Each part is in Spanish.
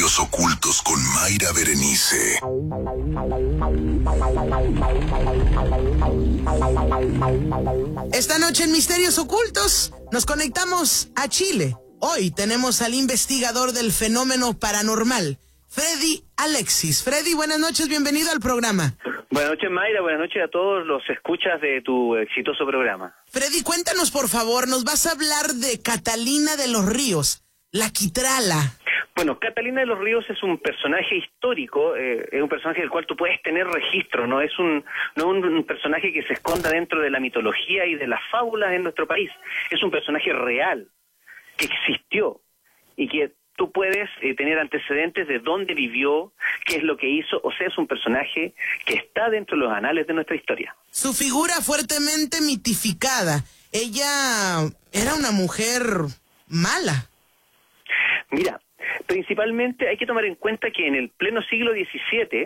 Misterios Ocultos con Mayra Berenice. Esta noche en Misterios Ocultos nos conectamos a Chile. Hoy tenemos al investigador del fenómeno paranormal, Freddy Alexis. Freddy, buenas noches, bienvenido al programa. Buenas noches, Mayra, buenas noches a todos los escuchas de tu exitoso programa. Freddy, cuéntanos por favor, nos vas a hablar de Catalina de los Ríos, la Quitrala. Bueno, Catalina de los Ríos es un personaje histórico, es un personaje del cual tú puedes tener registro, no es un personaje que se esconda dentro de la mitología y de las fábulas en nuestro país. Es un personaje real, que existió y que tú puedes tener antecedentes de dónde vivió, qué es lo que hizo, o sea, es un personaje que está dentro de los anales de nuestra historia. Su figura fuertemente mitificada, ella era una mujer mala. Mira, principalmente hay que tomar en cuenta que en el pleno siglo XVII,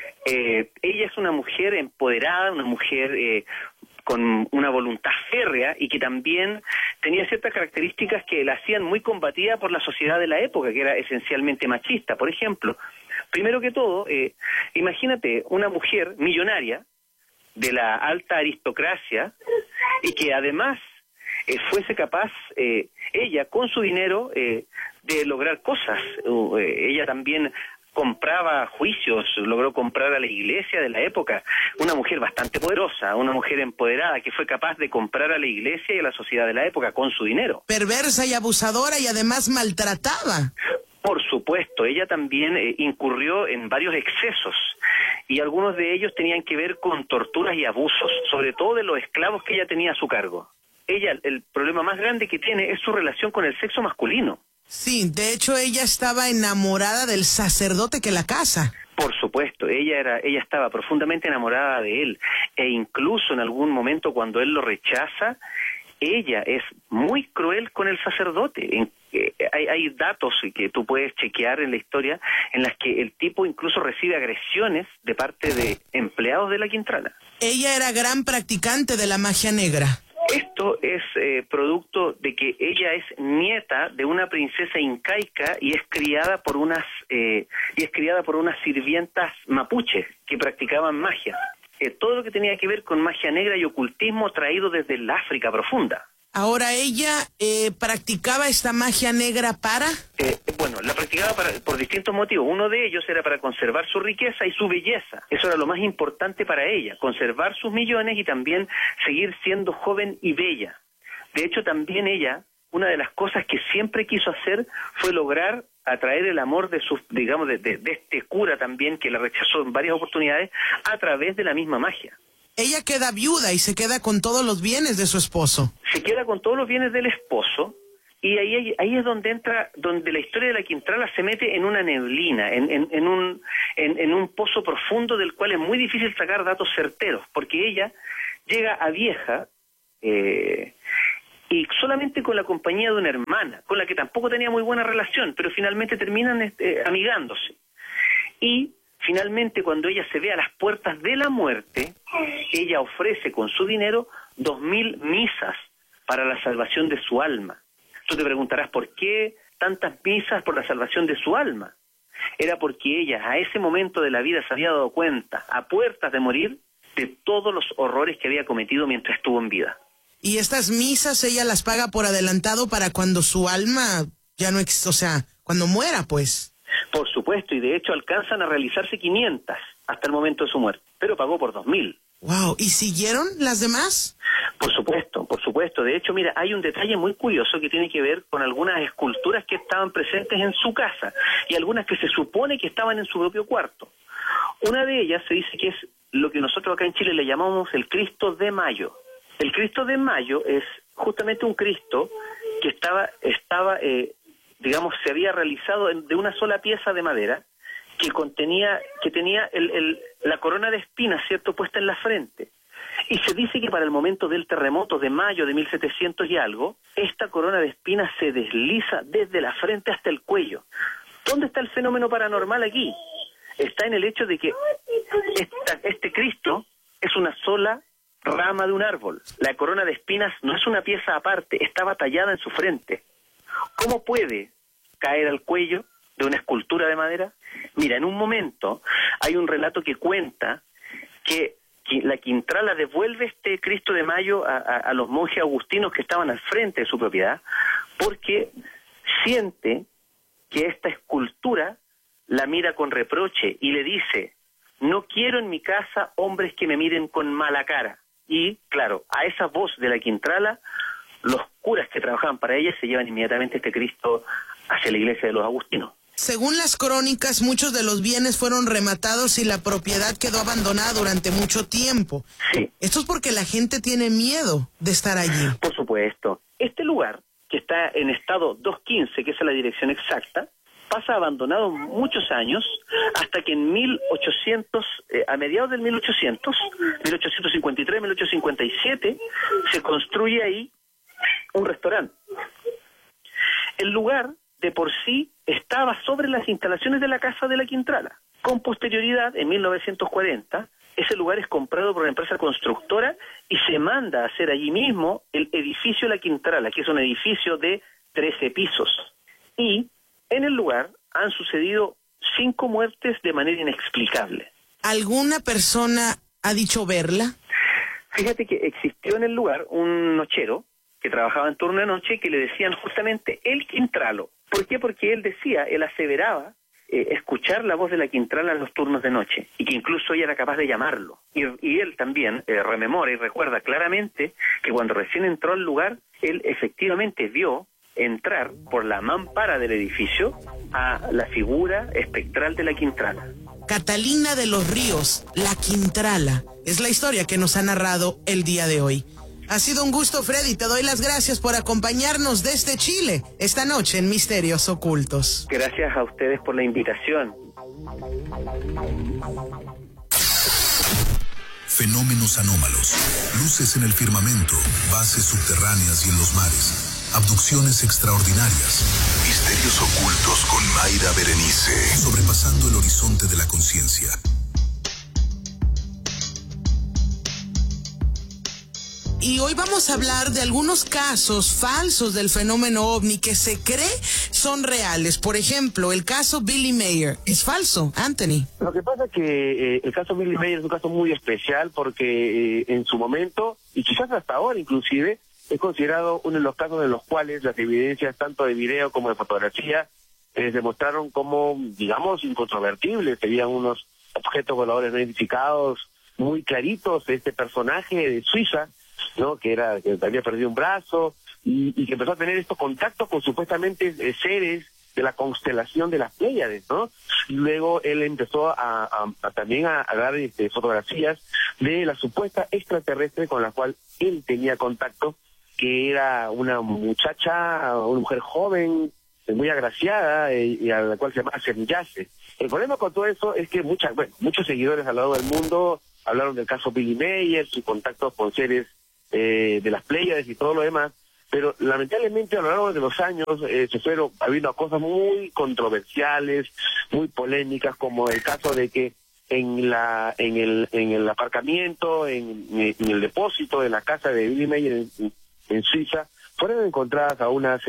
ella es una mujer empoderada, una mujer con una voluntad férrea y que también tenía ciertas características que la hacían muy combatida por la sociedad de la época, que era esencialmente machista. Por ejemplo, primero que todo, imagínate una mujer millonaria de la alta aristocracia y que además fuese capaz, ella con su dinero, de lograr cosas. Ella también compraba juicios, logró comprar a la iglesia de la época, una mujer bastante poderosa, una mujer empoderada que fue capaz de comprar a la iglesia y a la sociedad de la época con su dinero. Perversa y abusadora y además maltrataba. Por supuesto, ella también incurrió en varios excesos y algunos de ellos tenían que ver con torturas y abusos, sobre todo de los esclavos que ella tenía a su cargo. Ella, el problema más grande que tiene es su relación con el sexo masculino. Sí, de hecho ella estaba enamorada del sacerdote que la casa. Por supuesto, ella estaba profundamente enamorada de él, e incluso en algún momento cuando él lo rechaza, ella es muy cruel con el sacerdote. Hay datos que tú puedes chequear en la historia en las que el tipo incluso recibe agresiones de parte de empleados de la Quitrala. Ella era gran practicante de la magia negra. Esto es producto de que ella es nieta de una princesa incaica y es criada por unas sirvientas mapuches que practicaban magia. Todo lo que tenía que ver con magia negra y ocultismo traído desde el África profunda. Ahora ella practicaba esta magia negra para... Bueno, la practicaba por distintos motivos. Uno de ellos era para conservar su riqueza y su belleza. Eso era lo más importante para ella, conservar sus millones y también seguir siendo joven y bella. De hecho, también ella, una de las cosas que siempre quiso hacer fue lograr atraer el amor de sus, digamos, de este cura también, que la rechazó en varias oportunidades, a través de la misma magia. Ella queda viuda y se queda con todos los bienes de su esposo. Se queda con todos los bienes del esposo y ahí es donde donde la historia de la Quitrala se mete en una neblina, en un pozo profundo del cual es muy difícil sacar datos certeros, porque ella llega a vieja y solamente con la compañía de una hermana, con la que tampoco tenía muy buena relación, pero finalmente terminan amigándose. Y finalmente, cuando ella se ve a las puertas de la muerte, ella ofrece con su dinero 2.000 misas para la salvación de su alma. Tú te preguntarás, ¿por qué tantas misas por la salvación de su alma? Era porque ella a ese momento de la vida se había dado cuenta, a puertas de morir, de todos los horrores que había cometido mientras estuvo en vida. Y estas misas ella las paga por adelantado para cuando su alma ya no existe, o sea, cuando muera, pues. Por supuesto, y de hecho alcanzan a realizarse 500 hasta el momento de su muerte, pero pagó por 2.000. Wow, ¿y siguieron las demás? Por supuesto, por supuesto. De hecho, mira, hay un detalle muy curioso que tiene que ver con algunas esculturas que estaban presentes en su casa y algunas que se supone que estaban en su propio cuarto. Una de ellas se dice que es lo que nosotros acá en Chile le llamamos el Cristo de Mayo. El Cristo de Mayo es justamente un Cristo que estaba digamos, se había realizado de una sola pieza de madera que tenía la corona de espinas, ¿cierto?, puesta en la frente. Y se dice que para el momento del terremoto de mayo de 1700 y algo, esta corona de espinas se desliza desde la frente hasta el cuello. ¿Dónde está el fenómeno paranormal aquí? Está en el hecho de que este Cristo es una sola rama de un árbol. La corona de espinas no es una pieza aparte, estaba tallada en su frente. ¿Cómo puede caer al cuello de una escultura de madera? Mira, en un momento hay un relato que cuenta que la Quintrala devuelve este Cristo de Mayo a los monjes agustinos que estaban al frente de su propiedad, porque siente que esta escultura la mira con reproche y le dice: no quiero en mi casa hombres que me miren con mala cara. Y, claro, a esa voz de la Quintrala, los curas que trabajaban para ella se llevan inmediatamente este Cristo hacia la iglesia de los agustinos. Según las crónicas, muchos de los bienes fueron rematados y la propiedad quedó abandonada durante mucho tiempo. Sí. Esto es porque la gente tiene miedo de estar allí. Por supuesto. Este lugar, que está en estado 215, que es la dirección exacta, pasa abandonado muchos años, hasta que en 1800, a mediados del 1800, 1853, 1857, se construye ahí un restaurante. El lugar de por sí estaba sobre las instalaciones de la Casa de la Quintrala. Con posterioridad, en 1940, ese lugar es comprado por una empresa constructora y se manda a hacer allí mismo el edificio La Quintrala, que es un edificio de 13 pisos. Y en el lugar han sucedido 5 muertes de manera inexplicable. ¿Alguna persona ha dicho verla? Fíjate que existió en el lugar un nochero que trabajaba en turno de noche que le decían justamente el Quintralo. ¿Por qué? Porque él aseveraba escuchar la voz de la Quintrala en los turnos de noche y que incluso ella era capaz de llamarlo. Y él también rememora y recuerda claramente que cuando recién entró al lugar, él efectivamente vio entrar por la mampara del edificio a la figura espectral de la Quintrala. Catalina de los Ríos, la Quintrala, es la historia que nos ha narrado el día de hoy. Ha sido un gusto, Freddy. Te doy las gracias por acompañarnos desde Chile esta noche en Misterios Ocultos. Gracias a ustedes por la invitación. Fenómenos anómalos, luces en el firmamento, bases subterráneas y en los mares, abducciones extraordinarias, misterios ocultos con Mayra Berenice, sobrepasando el horizonte de la conciencia. Y hoy vamos a hablar de algunos casos falsos del fenómeno ovni que se cree son reales. Por ejemplo, el caso Billy Mayer. ¿Es falso, Anthony? Lo que pasa es que el caso Billy Mayer es un caso muy especial porque en su momento, y quizás hasta ahora inclusive, es considerado uno de los casos en los cuales las evidencias tanto de video como de fotografía demostraron como, digamos, incontrovertibles. Serían unos objetos voladores no identificados muy claritos de este personaje de Suiza, ¿no? que había perdido un brazo y que empezó a tener estos contactos con supuestamente seres de la constelación de las Pléyades, ¿no? Y luego él empezó también a dar fotografías de la supuesta extraterrestre con la cual él tenía contacto, que era una muchacha, una mujer joven, muy agraciada, y a la cual se llama Semillase. El problema con todo eso es que muchos seguidores a lo largo del mundo hablaron del caso Billy Mayer, sus contactos con seres de las Pléyades y todo lo demás, pero lamentablemente a lo largo de los años se fueron habiendo cosas muy controversiales, muy polémicas, como el caso de que en el aparcamiento, en el depósito de la casa de Billy Mayer en Suiza, fueron encontradas a unas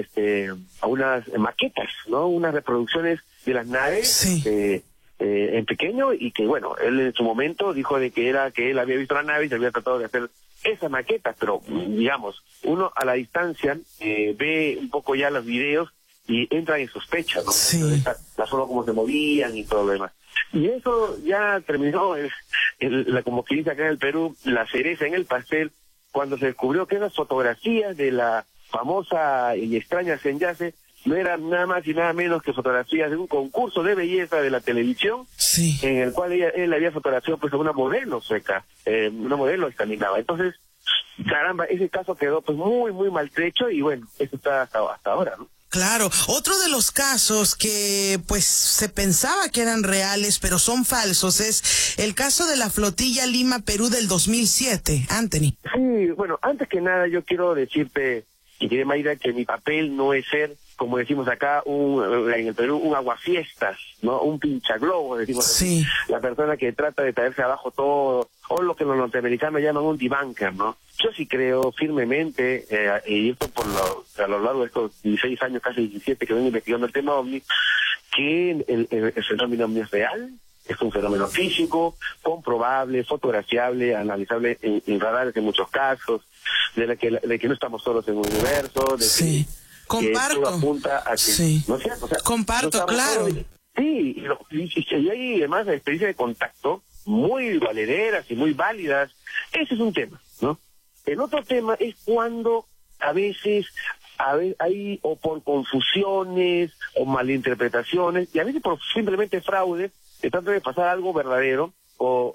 maquetas, ¿no? Unas reproducciones de las naves. Sí. En pequeño, y que bueno, él en su momento dijo de que él había visto la nave y se había tratado de hacer esa maqueta, pero digamos, uno a la distancia ve un poco ya los videos y entra en sospecha, ¿no? Sí. La forma como se movían y todo lo demás. Y eso ya terminó, como que dice acá en el Perú, la cereza en el pastel, cuando se descubrió que esas fotografías de la famosa y extraña Semillase no eran nada más y nada menos que fotografías de un concurso de belleza de la televisión, sí, en el cual él había fotografiado pues a una modelo sueca, una modelo escandinava. Entonces, caramba, ese caso quedó pues muy, muy maltrecho y bueno, eso está hasta ahora, ¿no? Claro, otro de los casos que pues se pensaba que eran reales pero son falsos es el caso de la flotilla Lima-Perú del 2007, Anthony. Sí, bueno, antes que nada yo quiero decirte, y querida Mayra, que mi papel no es ser, como decimos acá, en el Perú, un aguafiestas, ¿no? Un pinchaglobos, decimos sí, así. La persona que trata de traerse abajo todo, o lo que los norteamericanos llaman un debunker, ¿no? Yo sí creo firmemente, y esto a lo largo de estos 16 años, casi 17, que vengo investigando el tema OVNI, que el fenómeno no es real, es un fenómeno físico, comprobable, fotografiable, analizable en radares en muchos casos, de que no estamos solos en un universo, de sí. Comparto. Que todo apunta a que, sí. ¿no es cierto? O sea, comparto, no claro. Sí, y hay además experiencias de contacto muy valederas y muy válidas. Ese es un tema, ¿no? El otro tema es cuando a veces hay o por confusiones o malinterpretaciones y a veces por simplemente fraudes, se trata de pasar algo verdadero o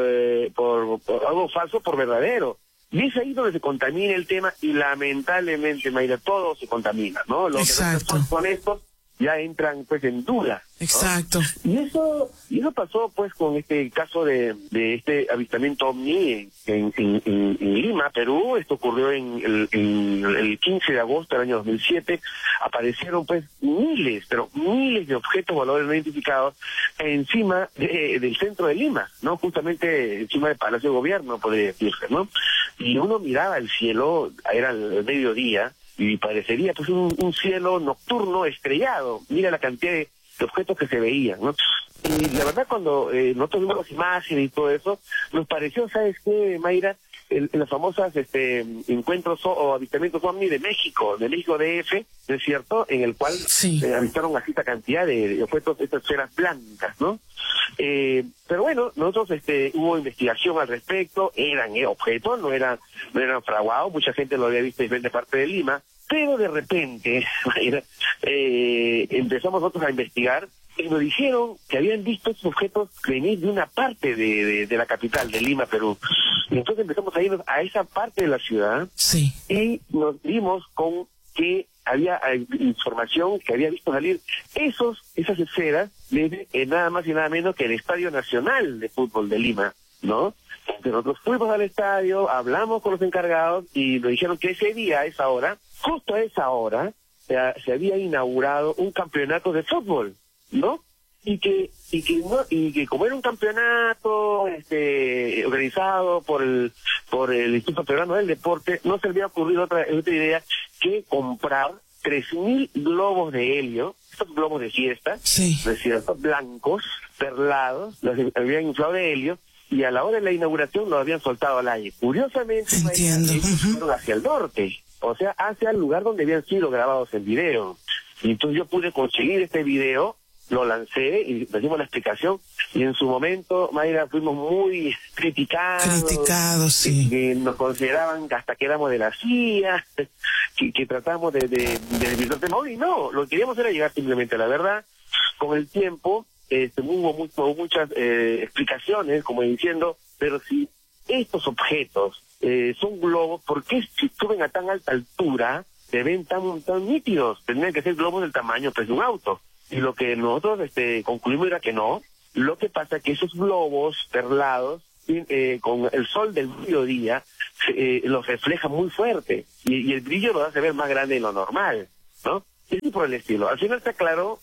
por algo falso por verdadero. Y es ahí donde se contamina el tema y lamentablemente, Mayra, todo se contamina, ¿no? Los Exacto. que con estos ya entran pues en duda, ¿no? Exacto. Y eso pasó pues con este caso de este avistamiento ovni en Lima, Perú. Esto ocurrió en el 15 de agosto del año 2007. Aparecieron pues miles de objetos voladores no identificados encima del centro de Lima, ¿no? Justamente encima del Palacio de Gobierno, podría decirse, ¿no? Y uno miraba el cielo, era el mediodía, y parecería pues un cielo nocturno estrellado. Mira la cantidad de objetos que se veían, ¿no? Y la verdad, cuando nosotros vimos las imágenes y todo eso, nos pareció, ¿sabes qué, Mayra? En las famosas encuentros o avistamientos ovni de México DF, ¿no es cierto? En el cual sí. Avistaron así esta cantidad de objetos, estas esferas blancas, ¿no? Pero bueno, nosotros hubo investigación al respecto, eran objetos, no eran fraguados, mucha gente lo había visto en diferentes partes de Lima, pero de repente empezamos nosotros a investigar y nos dijeron que habían visto estos objetos venir de una parte de la capital, de Lima, Perú. Y entonces empezamos a ir a esa parte de la ciudad sí. y nos dimos con que había información que había visto salir esas esferas desde nada más y nada menos que el Estadio Nacional de Fútbol de Lima, ¿no? Entonces nosotros fuimos al estadio, hablamos con los encargados y nos dijeron que ese día, a esa hora, justo a esa hora, se había inaugurado un campeonato de fútbol, ¿no? Y que como era un campeonato organizado por el Instituto Peruano del Deporte, no se le había ocurrido otra idea que comprar 3.000 globos de helio, estos globos de fiesta, sí. ¿no es cierto? Blancos, perlados, los habían inflado de helio, y a la hora de la inauguración los habían soltado al aire. Curiosamente, entiendo. Fueron hacia el norte, o sea, hacia el lugar donde habían sido grabados en video. Y entonces yo pude conseguir este video, lo lancé y le dimos la explicación, y en su momento, Mayra, fuimos muy criticados, sí. Que nos consideraban hasta que éramos de la CIA, que tratamos de desvirtuar el tema. Y no, lo que queríamos era llegar simplemente a la verdad. Con el tiempo hubo muchas explicaciones, como diciendo, pero si estos objetos son globos, ¿por qué si suben a tan alta altura se ven tan nítidos? Tendrían que ser globos del tamaño pues, de un auto. Y lo que nosotros concluimos era que no. Lo que pasa es que esos globos perlados, con el sol del mediodía, los refleja muy fuerte. Y el brillo lo hace ver más grande de lo normal, ¿no? Y por el estilo. Al final se aclaró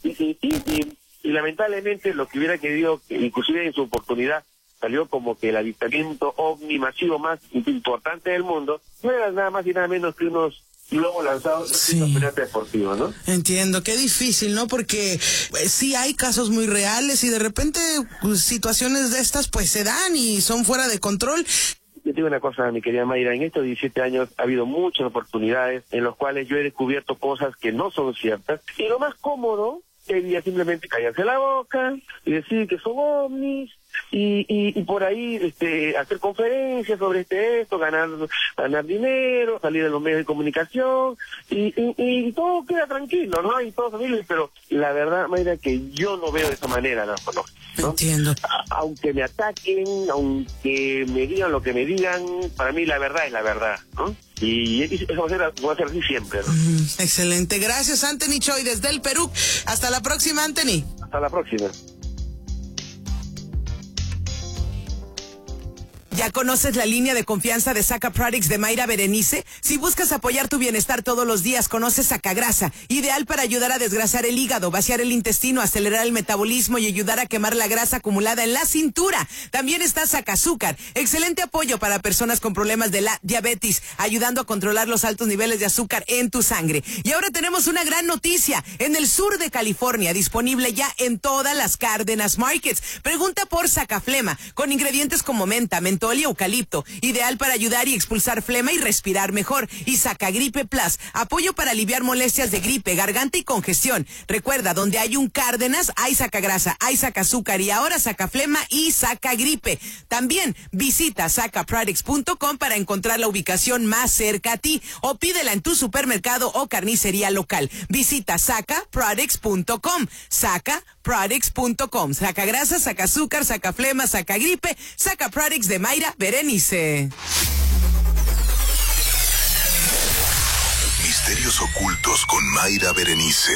y lamentablemente lo que hubiera querido, inclusive en su oportunidad, salió como que el avistamiento ovni masivo más importante del mundo, no era nada más y nada menos que unos globos lanzados en un campeonato deportivo, ¿no? Entiendo, qué difícil, ¿no? Porque sí hay casos muy reales y de repente situaciones de estas pues se dan y son fuera de control. Yo digo una cosa, mi querida Mayra, en estos 17 años ha habido muchas oportunidades en las cuales yo he descubierto cosas que no son ciertas, y lo más cómodo sería simplemente callarse la boca y decir que son ovnis y por ahí hacer conferencias sobre esto, ganar dinero, salir de los medios de comunicación y todo queda tranquilo, ¿no? Y todo feliz, pero la verdad, Mayra, que yo no veo de esa manera, ¿no? Entiendo. Aunque me ataquen, aunque me digan lo que me digan, para mí la verdad es la verdad, ¿no? Y eso va a ser así siempre, ¿no? Excelente. Gracias, Anthony Choi, desde el Perú. Hasta la próxima, Anthony. Hasta la próxima. ¿Ya conoces la línea de confianza de Saca Products de Mayra Berenice? Si buscas apoyar tu bienestar todos los días, conoce Sacagrasa, ideal para ayudar a desgrasar el hígado, vaciar el intestino, acelerar el metabolismo y ayudar a quemar la grasa acumulada en la cintura. También está Sacazúcar, excelente apoyo para personas con problemas de la diabetes, ayudando a controlar los altos niveles de azúcar en tu sangre. Y ahora tenemos una gran noticia, en el sur de California, disponible ya en todas las Cárdenas Markets. Pregunta por Sacaflema, con ingredientes como menta, mentol y eucalipto, ideal para ayudar y expulsar flema y respirar mejor. Y Sacagripe Plus, apoyo para aliviar molestias de gripe, garganta y congestión. Recuerda, donde hay un Cárdenas, hay Sacagrasa, hay Sacazúcar y ahora Sacaflema y Sacagripe. También visita sacaproducts.com para encontrar la ubicación más cerca a ti o pídela en tu supermercado o carnicería local. Visita sacaproducts.com, sacaproducts.com. Sacagrasa, Sacazúcar, Sacaflema, Sacagripe, Sacaproducts de Mayra Berenice. Misterios ocultos con Mayra Berenice.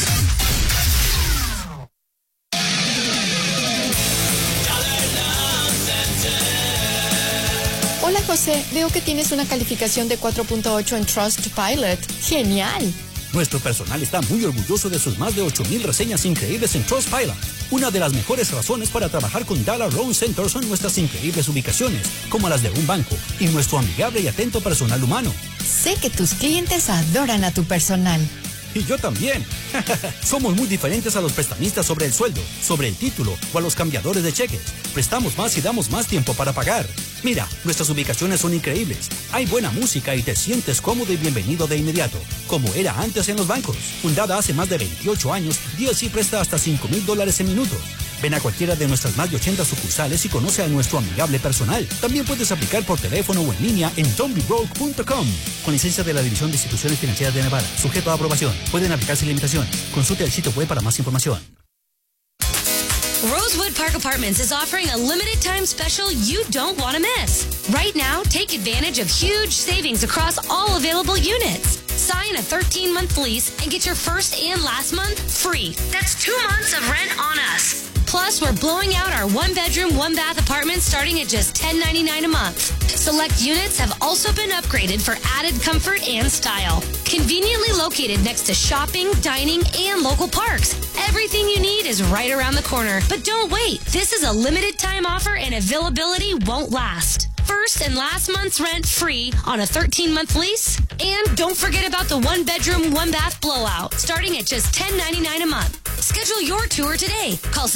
Hola José, veo que tienes una calificación de 4.8 en Trustpilot. ¡Genial! Nuestro personal está muy orgulloso de sus más de 8,000 reseñas increíbles en Trustpilot. Una de las mejores razones para trabajar con Dallas Loan Center son nuestras increíbles ubicaciones, como las de un banco, y nuestro amigable y atento personal humano. Sé que tus clientes adoran a tu personal. Y yo también. Somos muy diferentes a los prestamistas sobre el sueldo, sobre el título o a los cambiadores de cheques. Prestamos más y damos más tiempo para pagar. Mira, nuestras ubicaciones son increíbles. Hay buena música y te sientes cómodo y bienvenido de inmediato, como era antes en los bancos. Fundada hace más de 28 años, DLC presta hasta $5,000 en minutos. Ven a cualquiera de nuestras más de 80 sucursales y conoce a nuestro amigable personal. También puedes aplicar por teléfono o en línea en don'tbebroke.com. Con licencia de la División de Instituciones Financieras de Nevada. Sujeto a aprobación. Pueden aplicarse limitaciones. Consulte el sitio web para más información. Rosewood Park Apartments is offering a limited time special you don't want to miss. Right now, take advantage of huge savings across all available units. Sign a 13-month lease and get your first and last month free. That's 2 months of rent on us. Plus, we're blowing out our 1-bedroom, 1-bath apartments starting at just $10.99 a month. Select units have also been upgraded for added comfort and style. Conveniently located next to shopping, dining, and local parks. Everything you need is right around the corner. But don't wait. This is a limited time offer and availability won't last. First and last month's rent free on a 13-month lease. And don't forget about the 1-bedroom, 1-bath blowout, starting at just $10.99 a month. Schedule your tour today. Call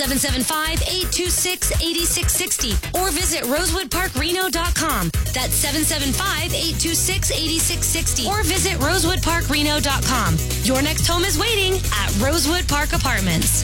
775-826-8660 or visit rosewoodparkreno.com. That's 775-826-8660 or visit rosewoodparkreno.com. Your next home is waiting at Rosewood Park Apartments.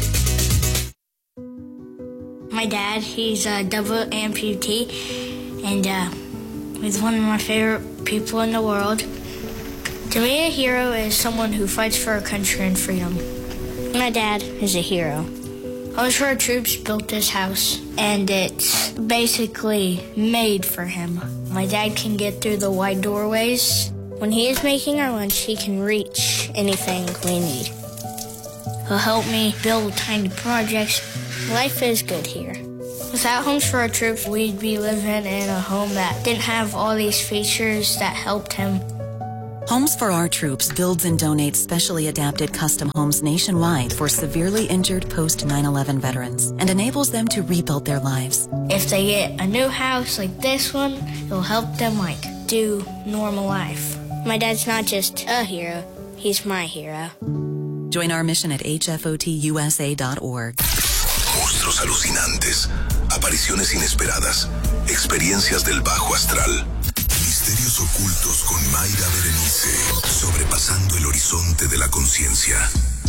My dad, he's a double amputee, and he's one of my favorite people in the world. To me, a hero is someone who fights for our country and freedom. My dad is a hero. Homes for Our Troops built this house, and it's basically made for him. My dad can get through the wide doorways. When he is making our lunch, he can reach anything we need. He'll help me build tiny projects. Life is good here. Without Homes for Our Troops, we'd be living in a home that didn't have all these features that helped him. Homes for Our Troops builds and donates specially adapted custom homes nationwide for severely injured post-9/11 veterans and enables them to rebuild their lives. If they get a new house like this one, it'll help them do normal life. My dad's not just a hero, he's my hero. Join our mission at hfotusa.org. Monstruos alucinantes, apariciones inesperadas, experiencias del bajo astral. Misterios ocultos con Mayra Berenice, sobrepasando el horizonte de la conciencia.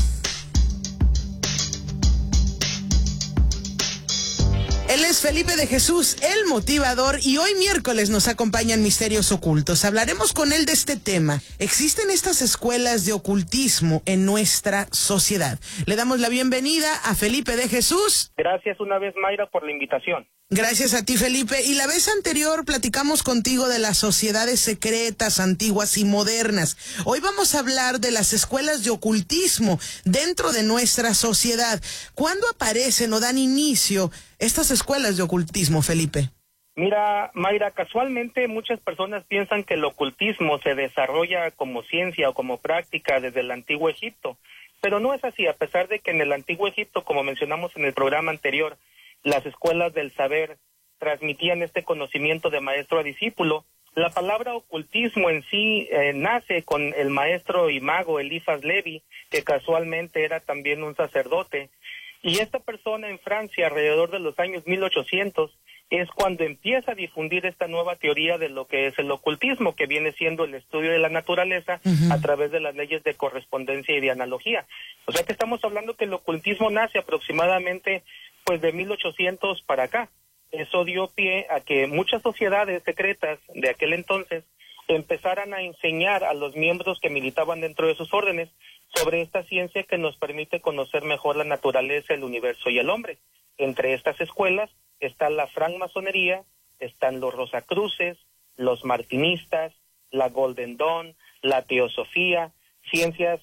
Él es Felipe de Jesús, el motivador, y hoy miércoles nos acompañan Misterios Ocultos. Hablaremos con él de este tema. ¿Existen estas escuelas de ocultismo en nuestra sociedad? Le damos la bienvenida a Felipe de Jesús. Gracias una vez, Mayra, por la invitación. Gracias a ti, Felipe. Y la vez anterior platicamos contigo de las sociedades secretas, antiguas y modernas. Hoy vamos a hablar de las escuelas de ocultismo dentro de nuestra sociedad. ¿Cuándo aparecen o dan inicio estas escuelas de ocultismo, Felipe? Mira, Mayra, casualmente muchas personas piensan que el ocultismo se desarrolla como ciencia o como práctica desde el Antiguo Egipto, pero no es así, a pesar de que en el Antiguo Egipto, como mencionamos en el programa anterior, las escuelas del saber transmitían este conocimiento de maestro a discípulo. La palabra ocultismo en sí nace con el maestro y mago Eliphas Levi, que casualmente era también un sacerdote, y esta persona en Francia alrededor de los años 1800 es cuando empieza a difundir esta nueva teoría de lo que es el ocultismo, que viene siendo el estudio de la naturaleza a través de las leyes de correspondencia y de analogía. O sea que estamos hablando que el ocultismo nace aproximadamente pues de 1800 para acá. Eso dio pie a que muchas sociedades secretas de aquel entonces empezaran a enseñar a los miembros que militaban dentro de sus órdenes sobre esta ciencia que nos permite conocer mejor la naturaleza, el universo y el hombre. Entre estas escuelas está la francmasonería, están los rosacruces, los martinistas, la Golden Dawn, la teosofía, ciencias,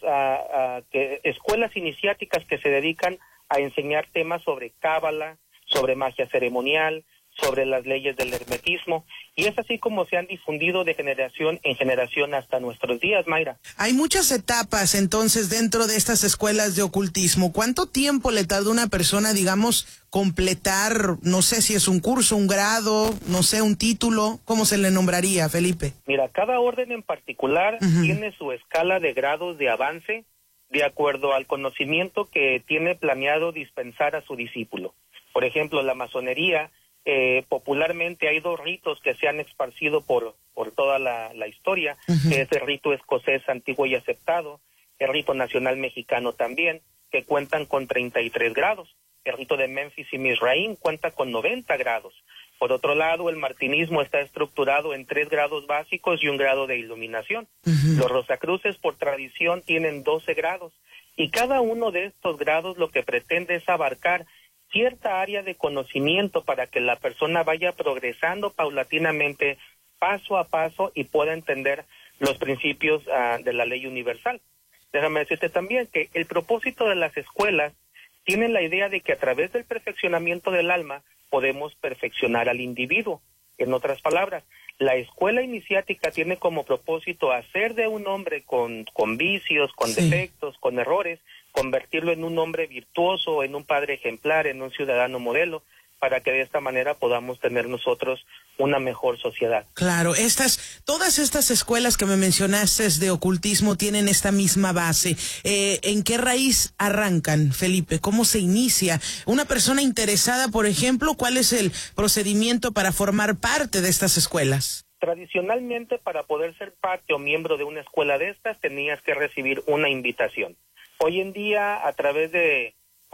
escuelas iniciáticas que se dedican a enseñar temas sobre cábala, sobre magia ceremonial, sobre las leyes del hermetismo, y es así como se han difundido de generación en generación hasta nuestros días, Mayra. Hay muchas etapas entonces dentro de estas escuelas de ocultismo. ¿Cuánto tiempo le tarda una persona, digamos, completar, no sé si es un curso, un grado, no sé, un título? ¿Cómo se le nombraría, Felipe? Mira, cada orden en particular tiene su escala de grados de avance de acuerdo al conocimiento que tiene planeado dispensar a su discípulo. Por ejemplo, la masonería, popularmente hay dos ritos que se han esparcido por toda la historia, que es el rito escocés antiguo y aceptado, el rito nacional mexicano también, que cuentan con 33 grados. El rito de Memphis y Mizraim cuenta con 90 grados. Por otro lado, el martinismo está estructurado en 3 grados básicos y 1 grado de iluminación. Los rosacruces, por tradición, tienen 12 grados, y cada uno de estos grados lo que pretende es abarcar cierta área de conocimiento para que la persona vaya progresando paulatinamente, paso a paso, y pueda entender los principios de la ley universal. Déjame decirte también que el propósito de las escuelas tiene la idea de que a través del perfeccionamiento del alma podemos perfeccionar al individuo. En otras palabras, la escuela iniciática tiene como propósito hacer de un hombre con vicios, con defectos, con errores, convertirlo en un hombre virtuoso, en un padre ejemplar, en un ciudadano modelo, para que de esta manera podamos tener nosotros una mejor sociedad. Claro, todas estas escuelas que me mencionaste de ocultismo tienen esta misma base. ¿En qué raíz arrancan, Felipe? ¿Cómo se inicia? Una persona interesada, por ejemplo, ¿cuál es el procedimiento para formar parte de estas escuelas? Tradicionalmente, para poder ser parte o miembro de una escuela de estas, tenías que recibir una invitación. Hoy en día, a través de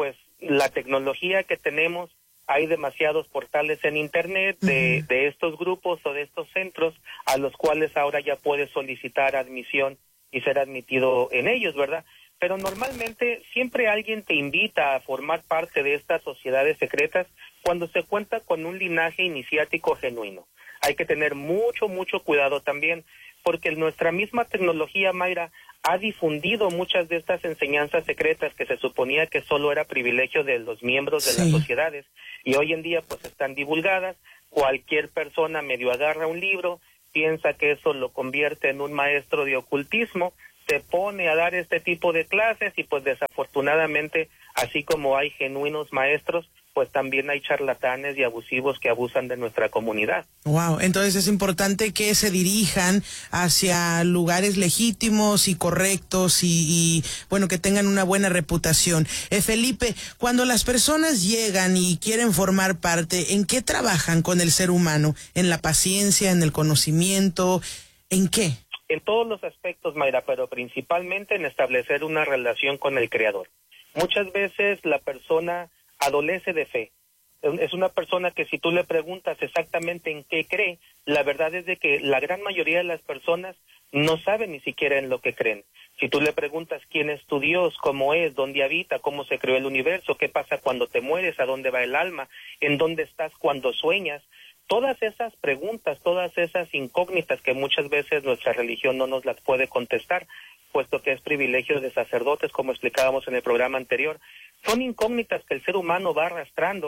la tecnología que tenemos, hay demasiados portales en Internet de estos grupos o de estos centros a los cuales ahora ya puedes solicitar admisión y ser admitido en ellos, ¿verdad? Pero normalmente siempre alguien te invita a formar parte de estas sociedades secretas cuando se cuenta con un linaje iniciático genuino. Hay que tener mucho cuidado también, porque nuestra misma tecnología, Mayra, ha difundido muchas de estas enseñanzas secretas que se suponía que solo era privilegio de los miembros de las sociedades, y hoy en día pues están divulgadas. Cualquier persona medio agarra un libro, piensa que eso lo convierte en un maestro de ocultismo, se pone a dar este tipo de clases, y pues desafortunadamente, así como hay genuinos maestros, pues también hay charlatanes y abusivos que abusan de nuestra comunidad. Wow, entonces es importante que se dirijan hacia lugares legítimos y correctos y bueno, que tengan una buena reputación. Felipe, cuando las personas llegan y quieren formar parte, ¿en qué trabajan con el ser humano? ¿En la paciencia, en el conocimiento? ¿En qué? En todos los aspectos, Mayra, pero principalmente en establecer una relación con el Creador. Muchas veces la persona adolece de fe. Es una persona que si tú le preguntas exactamente en qué cree, la verdad es de que la gran mayoría de las personas no saben ni siquiera en lo que creen. Si tú le preguntas quién es tu Dios, cómo es, dónde habita, cómo se creó el universo, qué pasa cuando te mueres, a dónde va el alma, en dónde estás cuando sueñas, todas esas preguntas, todas esas incógnitas que muchas veces nuestra religión no nos las puede contestar, puesto que es privilegio de sacerdotes, como explicábamos en el programa anterior, son incógnitas que el ser humano va arrastrando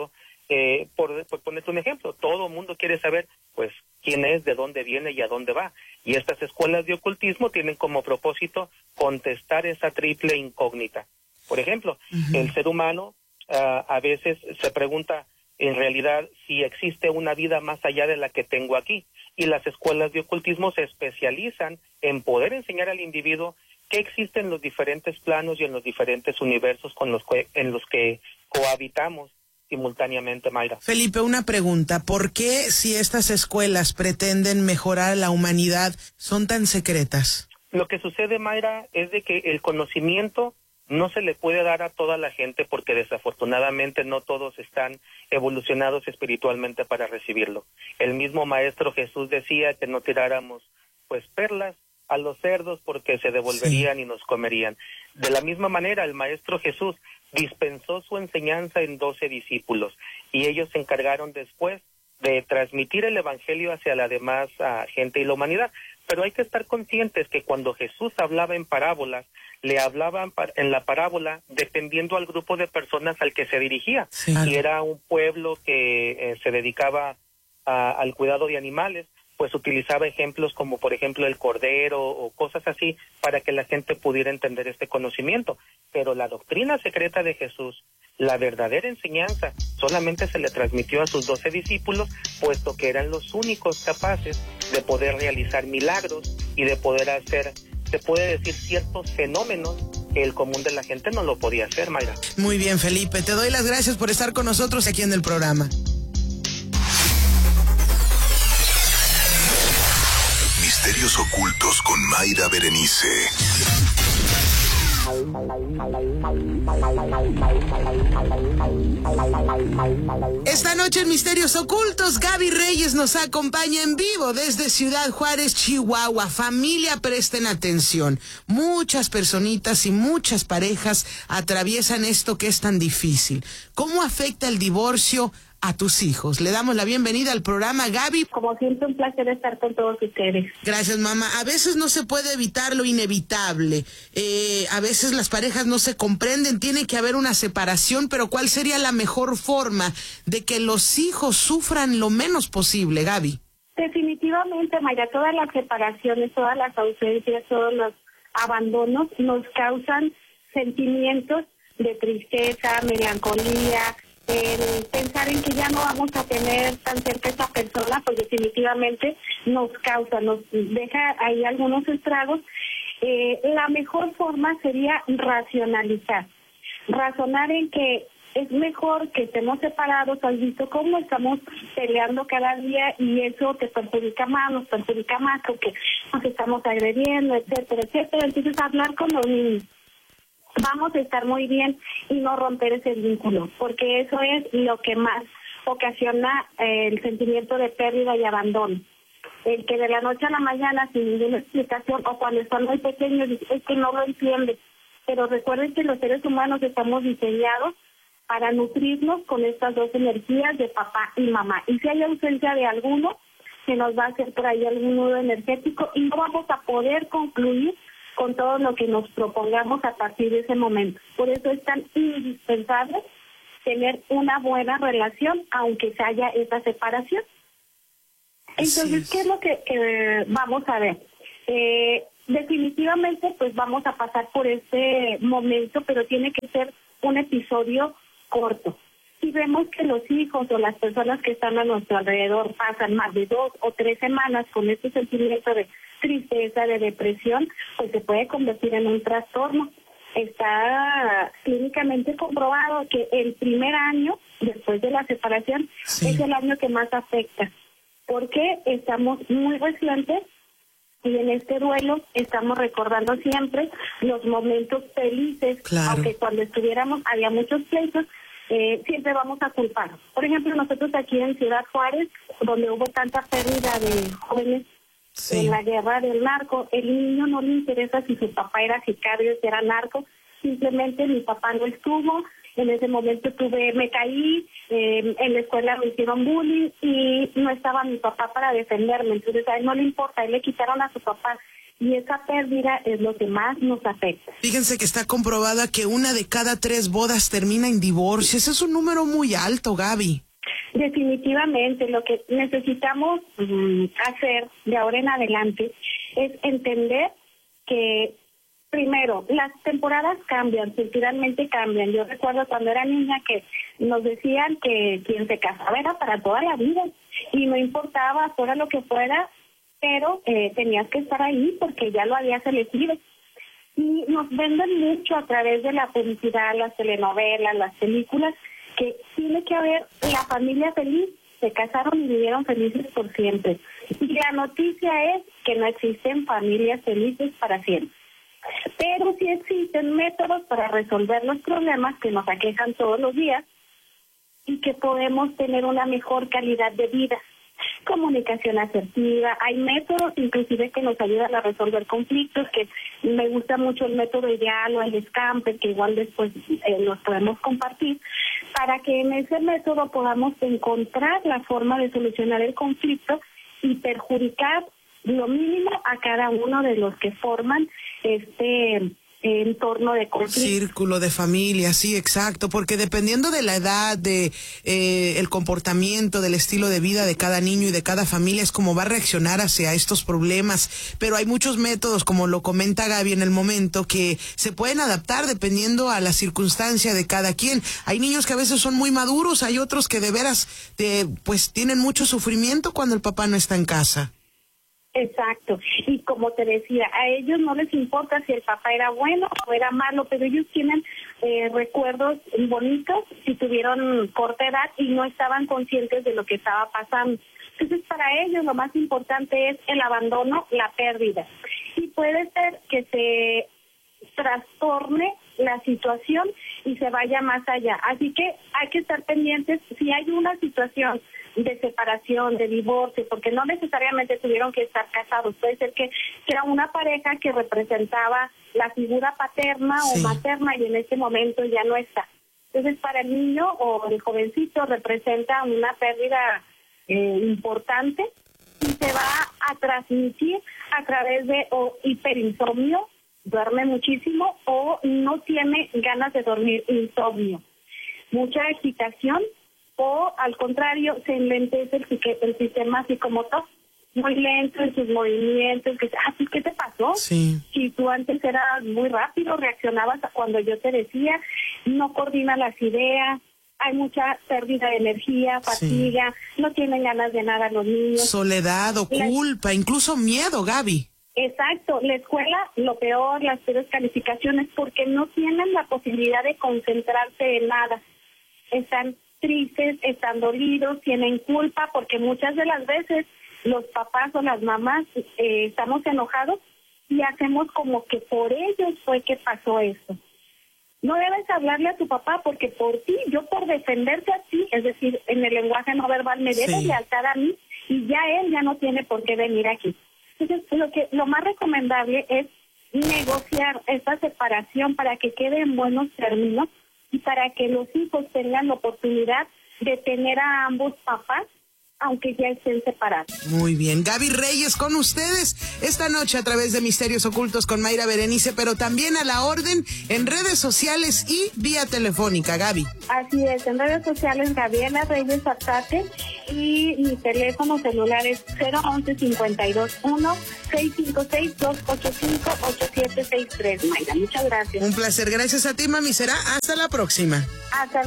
por ponerte un ejemplo, todo el mundo quiere saber, pues, quién es, de dónde viene y a dónde va. Y estas escuelas de ocultismo tienen como propósito contestar esa triple incógnita. Por ejemplo, el ser humano a veces se pregunta, en realidad, si existe una vida más allá de la que tengo aquí. Y las escuelas de ocultismo se especializan en poder enseñar al individuo que existen los diferentes planos y en los diferentes universos en los que cohabitamos simultáneamente, Mayra. Felipe, una pregunta. ¿Por qué, si estas escuelas pretenden mejorar la humanidad, son tan secretas? Lo que sucede, Mayra, es de que el conocimiento no se le puede dar a toda la gente porque desafortunadamente no todos están evolucionados espiritualmente para recibirlo. El mismo Maestro Jesús decía que no tiráramos pues perlas a los cerdos porque se devolverían y nos comerían. De la misma manera, el Maestro Jesús dispensó su enseñanza en 12 discípulos y ellos se encargaron después de transmitir el Evangelio hacia la demás gente y la humanidad. Pero hay que estar conscientes que cuando Jesús hablaba en parábolas, le hablaban en la parábola dependiendo al grupo de personas al que se dirigía. Si era un pueblo que se dedicaba al cuidado de animales, pues utilizaba ejemplos como por ejemplo el cordero o cosas así para que la gente pudiera entender este conocimiento. Pero la doctrina secreta de Jesús, la verdadera enseñanza, solamente se le transmitió a sus 12 discípulos, puesto que eran los únicos capaces de poder realizar milagros y de poder hacer, se puede decir, ciertos fenómenos que el común de la gente no lo podía hacer, Mayra. Muy bien, Felipe, te doy las gracias por estar con nosotros aquí en el programa. Misterios ocultos con Mayra Berenice. Esta noche en Misterios Ocultos, Gaby Reyes nos acompaña en vivo desde Ciudad Juárez, Chihuahua. Familia, presten atención. Muchas personitas y muchas parejas atraviesan esto que es tan difícil. ¿Cómo afecta el divorcio a tus hijos? Le damos la bienvenida al programa, Gaby. Como siempre, un placer estar con todos ustedes. Gracias, mamá. A veces no se puede evitar lo inevitable. A veces las parejas no se comprenden, tiene que haber una separación, pero ¿cuál sería la mejor forma de que los hijos sufran lo menos posible, Gaby? Definitivamente, Mayra, todas las separaciones, todas las ausencias, todos los abandonos nos causan sentimientos de tristeza, melancolía, el pensar en que ya no vamos a tener tan cerca a esa persona, pues definitivamente nos deja ahí algunos estragos. La mejor forma sería razonar en que es mejor que estemos separados. Has visto cómo estamos peleando cada día y eso te perjudica más, nos perjudica más porque nos estamos agrediendo, etcétera, etcétera. Entonces hablar con los niños, vamos a estar muy bien y no romper ese vínculo, porque eso es lo que más ocasiona el sentimiento de pérdida y abandono. El que de la noche a la mañana, sin ninguna explicación, o cuando están muy pequeños, es que no lo entienden. Pero recuerden que los seres humanos estamos diseñados para nutrirnos con estas dos energías de papá y mamá. Y si hay ausencia de alguno, se nos va a hacer por ahí algún nudo energético y no vamos a poder concluir con todo lo que nos propongamos a partir de ese momento. Por eso es tan indispensable tener una buena relación, aunque se haya esa separación. Entonces, ¿qué es lo que vamos a ver? Definitivamente, pues vamos a pasar por este momento, pero tiene que ser un episodio corto. Si vemos que los hijos o las personas que están a nuestro alrededor pasan más de 2 o 3 semanas con este sentimiento de tristeza, de depresión, pues se puede convertir en un trastorno. Está clínicamente comprobado que el primer año después de la separación es el año que más afecta, porque estamos muy recientes y en este duelo estamos recordando siempre los momentos felices, aunque cuando estuviéramos había muchos pleitos, siempre vamos a culpar. Por ejemplo, nosotros aquí en Ciudad Juárez, donde hubo tanta pérdida de jóvenes en la guerra del narco, el niño no le interesa si su papá era sicario, si era narco, simplemente mi papá no estuvo, en ese momento me caí, en la escuela me hicieron bullying y no estaba mi papá para defenderme, entonces a él no le importa, a él le quitaron a su papá. Y esa pérdida es lo que más nos afecta. Fíjense que está comprobada que 1 de cada 3 bodas termina en divorcio. Ese es un número muy alto, Gaby. Definitivamente, lo que necesitamos hacer de ahora en adelante es entender que, primero, las temporadas cambian, culturalmente cambian. Yo recuerdo cuando era niña que nos decían que quien se casaba era para toda la vida y no importaba fuera lo que fuera, pero tenías que estar ahí porque ya lo habías elegido. Y nos venden mucho a través de la publicidad, las telenovelas, las películas, que tiene que haber la familia feliz, se casaron y vivieron felices por siempre. Y la noticia es que no existen familias felices para siempre. Pero sí existen métodos para resolver los problemas que nos aquejan todos los días y que podemos tener una mejor calidad de vida. Comunicación asertiva, hay métodos inclusive que nos ayudan a resolver conflictos, que me gusta mucho el método ideal o el escamper, que igual después los podemos compartir, para que en ese método podamos encontrar la forma de solucionar el conflicto y perjudicar lo mínimo a cada uno de los que forman este entorno de conflicto. Círculo de familia, sí, exacto, porque dependiendo de la edad, de el comportamiento, del estilo de vida de cada niño y de cada familia es como va a reaccionar hacia estos problemas, pero hay muchos métodos, como lo comenta Gaby en el momento, que se pueden adaptar dependiendo a la circunstancia de cada quien. Hay niños que a veces son muy maduros, hay otros que de veras pues tienen mucho sufrimiento cuando el papá no está en casa. Exacto, y como te decía, a ellos no les importa si el papá era bueno o era malo, pero ellos tienen recuerdos bonitos si tuvieron corta edad y no estaban conscientes de lo que estaba pasando. Entonces, para ellos lo más importante es el abandono, la pérdida. Y puede ser que se trastorne la situación y se vaya más allá. Así que hay que estar pendientes si hay una situación de separación, de divorcio, porque no necesariamente tuvieron que estar casados. Puede ser que era una pareja que representaba la figura paterna o materna y en este momento ya no está. Entonces, para el niño o el jovencito representa una pérdida importante y se va a transmitir a través de hiperinsomnio, duerme muchísimo, o no tiene ganas de dormir, insomnio, mucha agitación, o al contrario se enlentece el sistema psicomotor, muy lento en sus movimientos. ¿Qué te pasó? Sí. Si tú antes eras muy rápido, reaccionabas cuando yo te decía, no coordina las ideas, hay mucha pérdida de energía, fatiga, no tienen ganas de nada los niños. Soledad o culpa, incluso miedo, Gaby. Exacto, la escuela, lo peor, las peores calificaciones, porque no tienen la posibilidad de concentrarse en nada. Están tristes, están dolidos, tienen culpa, porque muchas de las veces los papás o las mamás estamos enojados y hacemos como que por ellos fue que pasó esto. No debes hablarle a tu papá porque por ti, yo por defenderte a ti, es decir, en el lenguaje no verbal, me debes lealtad a mí y ya él ya no tiene por qué venir aquí. Entonces, lo más recomendable es negociar esta separación para que quede en buenos términos y para que los hijos tengan la oportunidad de tener a ambos papás, aunque ya estén separados. Muy bien. Gaby Reyes con ustedes esta noche a través de Misterios Ocultos con Mayra Berenice, pero también a la orden en redes sociales y vía telefónica, Gaby. Así es, en redes sociales Gabriela Reyes Atate y mi teléfono celular es 011-521-656-285-8763. Mayra, muchas gracias. Un placer, gracias a ti, mami. Será hasta la próxima. Hasta